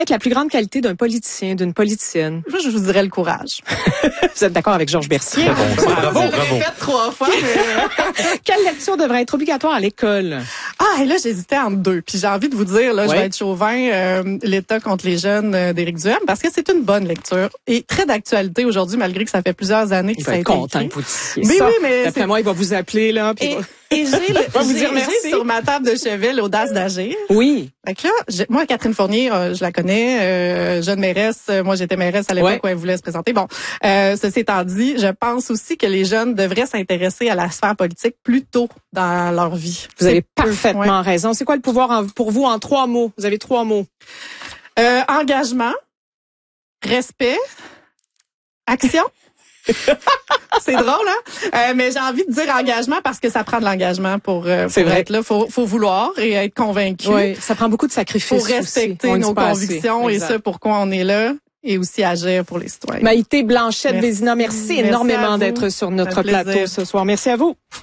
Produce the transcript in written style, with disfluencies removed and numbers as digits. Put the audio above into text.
Être la plus grande qualité d'un politicien, d'une politicienne? Je vous dirais le courage. Vous êtes d'accord avec Georges Bercier? Bravo. Je l'ai fait 3 fois. Mais... Quelle lecture devrait être obligatoire à l'école? Ah, et là, j'hésitais entre deux. Puis j'ai envie de vous dire, là, je Ouais. vais être chauvin, l'État contre les jeunes d'Éric Duhem, parce que c'est une bonne lecture et très d'actualité aujourd'hui, malgré que ça fait plusieurs années que Il ça va a être été content écrit. que vous disiez Mais ça. oui, mais D'après c'est- moi, il va vous appeler, là. Puis Et j'ai vous dire merci. j'ai sur ma table de chevet l'audace d'agir. Oui. Fait que là, moi, Catherine Fournier, je la connais, jeune mairesse. Moi, j'étais mairesse à l'époque Ouais. où elle voulait se présenter. Bon, ceci étant dit, je pense aussi que les jeunes devraient s'intéresser à la sphère politique plus tôt dans leur vie. Vous avez C'est peu, parfaitement ouais. raison. C'est quoi le pouvoir pour vous en 3 mots? Vous avez 3 mots. Engagement, respect, action. C'est drôle, hein? Mais j'ai envie de dire engagement parce que ça prend de l'engagement pour C'est vrai. être là. Faut vouloir et être convaincu. Oui. Ça prend beaucoup de sacrifices. Faut respecter aussi. On le nos dit pas convictions assez. et Exact. ce pourquoi on est là et aussi agir pour les citoyens. Maïté Blanchette Merci. Vézina, merci Merci à énormément vous. d'être sur notre Ça fait plateau plaisir. ce soir. Merci à vous.